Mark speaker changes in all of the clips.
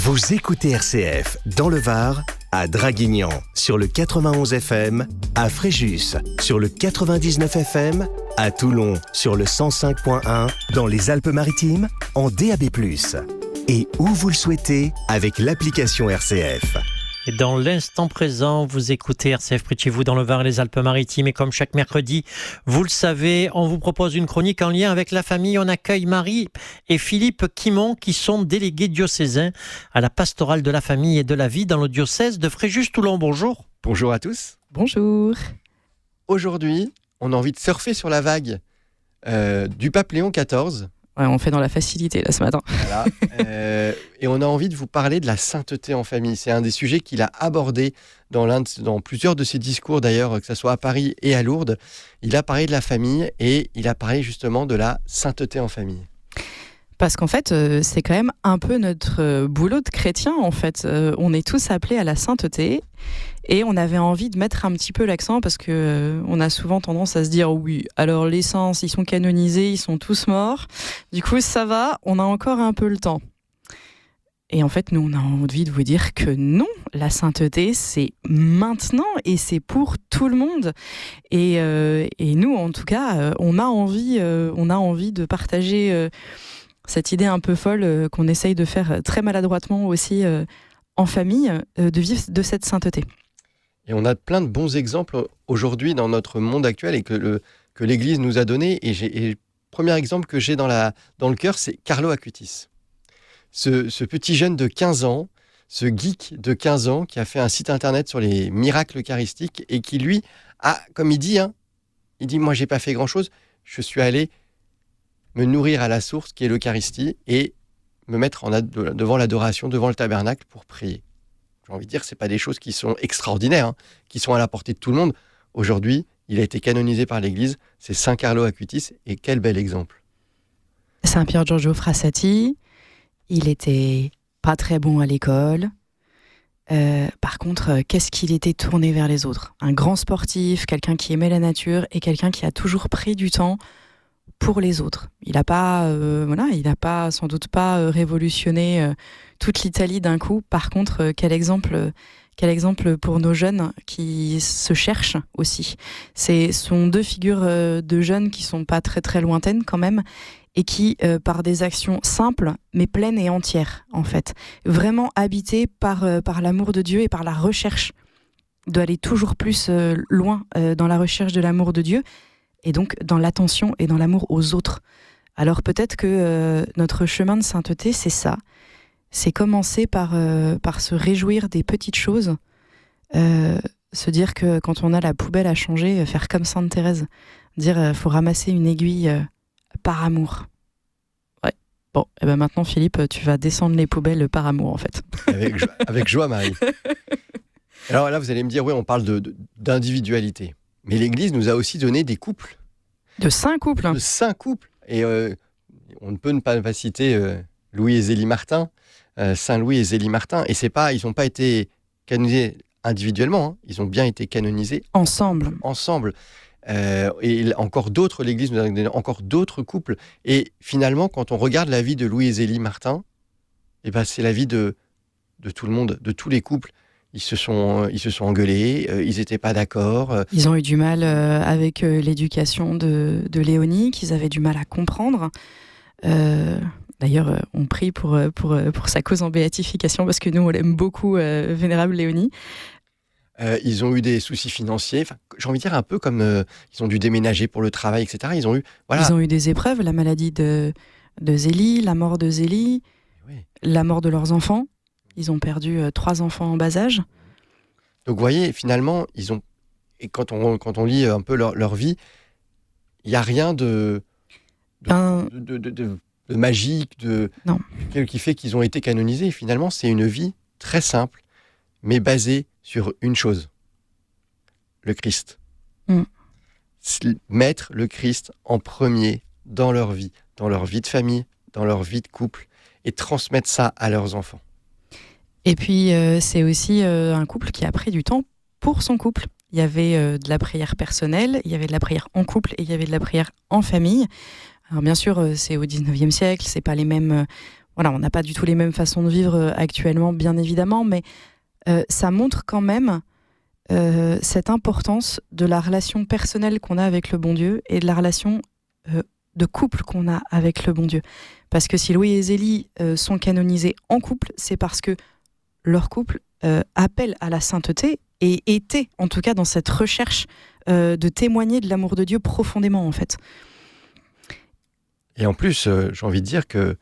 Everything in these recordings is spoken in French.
Speaker 1: Vous écoutez RCF dans le Var, à Draguignan sur le 91 FM, à Fréjus sur le 99 FM, à Toulon sur le 105.1, dans les Alpes-Maritimes en DAB+. Et où vous le souhaitez avec l'application RCF.
Speaker 2: Et dans l'instant présent, vous écoutez RCF près de chez vous dans le Var et les Alpes-Maritimes. Et comme chaque mercredi, vous le savez, on vous propose une chronique en lien avec la famille. On accueille Marie et Philippe Quimon qui sont délégués diocésains à la pastorale de la famille et de la vie dans le diocèse de Fréjus-Toulon. Bonjour.
Speaker 3: Bonjour à tous.
Speaker 4: Bonjour.
Speaker 3: Aujourd'hui, on a envie de surfer sur la vague du pape Léon XIV.
Speaker 4: Ouais, on fait dans la facilité là ce matin.
Speaker 3: Voilà. Et on a envie de vous parler de la sainteté en famille. C'est un des sujets qu'il a abordé dans plusieurs de ses discours d'ailleurs, que ce soit à Paris et à Lourdes. Il a parlé de la famille et il a parlé justement de la sainteté en famille.
Speaker 4: Parce qu'en fait, c'est quand même un peu notre boulot de chrétien, en fait. On est tous appelés à la sainteté et on avait envie de mettre un petit peu l'accent parce que on a souvent tendance à se dire oui, alors les saints, ils sont canonisés, ils sont tous morts. Du coup, ça va, on a encore un peu le temps. Et en fait, nous, on a envie de vous dire que non, la sainteté, c'est maintenant et c'est pour tout le monde. Et nous, en tout cas, on a envie de partager cette idée un peu folle qu'on essaye de faire très maladroitement aussi en famille, de vivre de cette sainteté.
Speaker 3: Et on a plein de bons exemples aujourd'hui dans notre monde actuel et que l'Église nous a donné. Et le premier exemple que j'ai dans le cœur, c'est Carlo Acutis. Ce petit jeune de 15 ans, ce geek de 15 ans qui a fait un site internet sur les miracles eucharistiques et qui, lui, a, comme il dit, moi, j'ai pas fait grand-chose, je suis allé me nourrir à la source qui est l'Eucharistie et me mettre devant l'adoration, devant le tabernacle pour prier. J'ai envie de dire, c'est pas des choses qui sont extraordinaires, qui sont à la portée de tout le monde. Aujourd'hui, il a été canonisé par l'Église, c'est Saint Carlo Acutis, et quel bel exemple.
Speaker 4: Saint Pier Giorgio Frassati, il était pas très bon à l'école. Par contre, qu'est-ce qu'il était tourné vers les autres. Un grand sportif, quelqu'un qui aimait la nature et quelqu'un qui a toujours pris du temps pour les autres. Il n'a pas, sans doute pas révolutionné toute l'Italie d'un coup. Par contre, quel exemple pour nos jeunes qui se cherchent aussi. Ce sont deux figures de jeunes qui sont pas très très lointaines quand même et qui, par des actions simples mais pleines et entières en fait, vraiment habitées par l'amour de Dieu et par la recherche d'aller toujours plus loin dans la recherche de l'amour de Dieu. Et donc dans l'attention et dans l'amour aux autres. Alors peut-être que notre chemin de sainteté, c'est ça. C'est commencer par se réjouir des petites choses, se dire que quand on a la poubelle à changer, faire comme Sainte Thérèse, dire faut ramasser une aiguille par amour. Ouais. Bon, et ben maintenant Philippe, tu vas descendre les poubelles par amour en fait.
Speaker 3: Avec joie, Marie. Alors là, vous allez me dire, oui, on parle d'individualité. Mais l'Église nous a aussi donné des couples.
Speaker 4: De saints couples.
Speaker 3: De saints couples. Et on ne peut ne pas citer Louis et Zélie Martin, Saint Louis et Zélie Martin. Et ils n'ont pas été canonisés individuellement, ils ont bien été canonisés ensemble. Et encore d'autres, l'Église nous a donné encore d'autres couples. Et finalement, quand on regarde la vie de Louis et Zélie Martin, c'est la vie de tout le monde, de tous les couples. Ils se sont engueulés, ils n'étaient pas d'accord.
Speaker 4: Ils ont eu du mal avec l'éducation de Léonie, qu'ils avaient du mal à comprendre. D'ailleurs, on prie pour sa cause en béatification, parce que nous, on l'aime beaucoup, Vénérable Léonie.
Speaker 3: Ils ont eu des soucis financiers. Enfin, j'ai envie de dire un peu comme ils ont dû déménager pour le travail, etc. Ils ont eu des
Speaker 4: épreuves, la maladie de Zélie, la mort de Zélie, oui. La mort de leurs enfants. Ils ont perdu 3 enfants en bas âge.
Speaker 3: Donc, vous voyez, finalement, et quand on lit un peu leur vie, il n'y a rien de magique, qui fait qu'ils ont été canonisés. Et finalement, c'est une vie très simple, mais basée sur une chose, le Christ. Mettre le Christ en premier dans leur vie de famille, dans leur vie de couple, et transmettre ça à leurs enfants.
Speaker 4: Et puis, c'est aussi un couple qui a pris du temps pour son couple. Il y avait de la prière personnelle, il y avait de la prière en couple et il y avait de la prière en famille. Alors bien sûr, c'est au 19e siècle, c'est pas les mêmes Voilà, on n'a pas du tout les mêmes façons de vivre actuellement, bien évidemment, mais ça montre quand même cette importance de la relation personnelle qu'on a avec le bon Dieu et de la relation de couple qu'on a avec le bon Dieu. Parce que si Louis et Zélie sont canonisés en couple, c'est parce que leur couple appelle à la sainteté et était, en tout cas, dans cette recherche de témoigner de l'amour de Dieu profondément, en fait.
Speaker 3: Et en plus, j'ai envie de dire que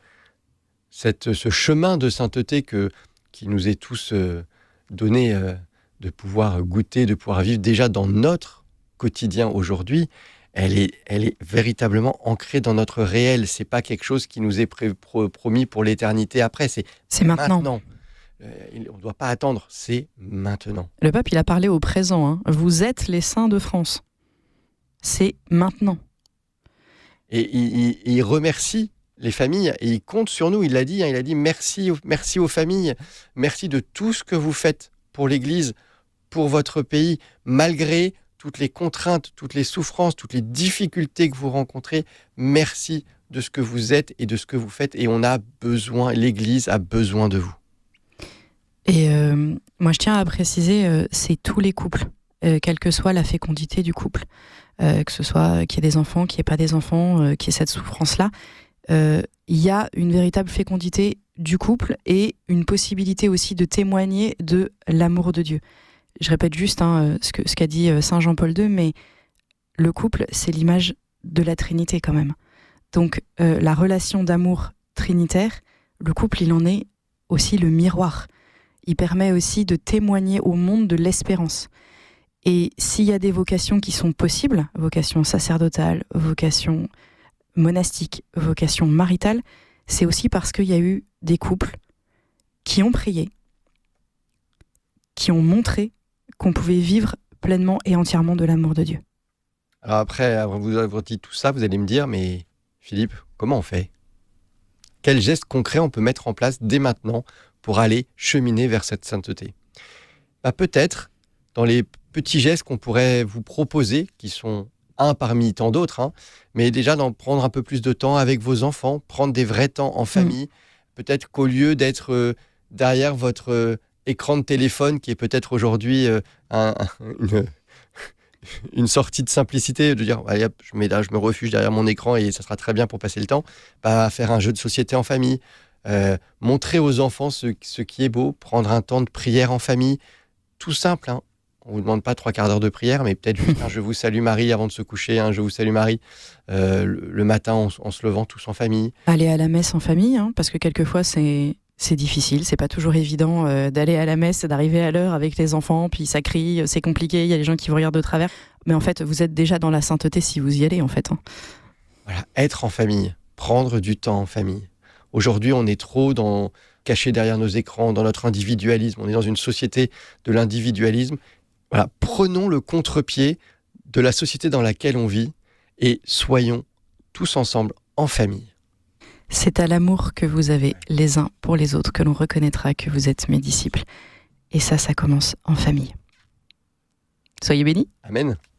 Speaker 3: ce chemin de sainteté qui nous est tous donné de pouvoir goûter, de pouvoir vivre déjà dans notre quotidien aujourd'hui, elle est véritablement ancrée dans notre réel. C'est pas quelque chose qui nous est promis pour l'éternité après. C'est maintenant. On ne doit pas attendre, c'est maintenant.
Speaker 4: Le pape, il a parlé au présent. Hein. Vous êtes les saints de France. C'est maintenant.
Speaker 3: Et il remercie les familles et il compte sur nous. Il l'a dit, il a dit merci aux familles. Merci de tout ce que vous faites pour l'Église, pour votre pays, malgré toutes les contraintes, toutes les souffrances, toutes les difficultés que vous rencontrez. Merci de ce que vous êtes et de ce que vous faites. Et l'Église a besoin de vous.
Speaker 4: Et moi, je tiens à préciser, c'est tous les couples, quelle que soit la fécondité du couple, que ce soit qu'il y ait des enfants, qu'il n'y ait pas des enfants, qu'il y ait cette souffrance-là. Il y a une véritable fécondité du couple et une possibilité aussi de témoigner de l'amour de Dieu. Je répète juste ce qu'a dit Saint Jean-Paul II, mais le couple, c'est l'image de la Trinité quand même. Donc la relation d'amour trinitaire, le couple, il en est aussi le miroir. Il permet aussi de témoigner au monde de l'espérance. Et s'il y a des vocations qui sont possibles, vocation sacerdotale, vocation monastique, vocation maritale, c'est aussi parce qu'il y a eu des couples qui ont prié, qui ont montré qu'on pouvait vivre pleinement et entièrement de l'amour de Dieu.
Speaker 3: Alors après vous avoir dit tout ça, vous allez me dire, mais Philippe, comment on fait ? Quels gestes concrets on peut mettre en place dès maintenant pour aller cheminer vers cette sainteté ? Peut-être dans les petits gestes qu'on pourrait vous proposer, qui sont un parmi tant d'autres, mais déjà d'en prendre un peu plus de temps avec vos enfants, prendre des vrais temps en famille. Peut-être qu'au lieu d'être derrière votre écran de téléphone, qui est peut-être aujourd'hui une sortie de simplicité, de dire allez, hop, je me refuge derrière mon écran et ça sera très bien pour passer le temps, faire un jeu de société en famille, montrer aux enfants ce qui est beau, prendre un temps de prière en famille, tout simple. On ne vous demande pas 3/4 d'heure de prière, mais peut-être juste un « Je vous salue Marie » avant de se coucher, un « Je vous salue Marie » le matin en se levant tous en famille.
Speaker 4: Aller à la messe en famille, parce que quelquefois c'est difficile, c'est pas toujours évident d'aller à la messe, d'arriver à l'heure avec les enfants, puis ça crie, c'est compliqué, il y a des gens qui vous regardent de travers. Mais en fait, vous êtes déjà dans la sainteté si vous y allez, en fait.
Speaker 3: Voilà, être en famille, prendre du temps en famille. Aujourd'hui, on est trop caché derrière nos écrans, dans notre individualisme. On est dans une société de l'individualisme. Voilà, prenons le contre-pied de la société dans laquelle on vit et soyons tous ensemble en famille.
Speaker 4: C'est à l'amour que vous avez les uns pour les autres que l'on reconnaîtra que vous êtes mes disciples. Et ça commence en famille. Soyez bénis.
Speaker 3: Amen.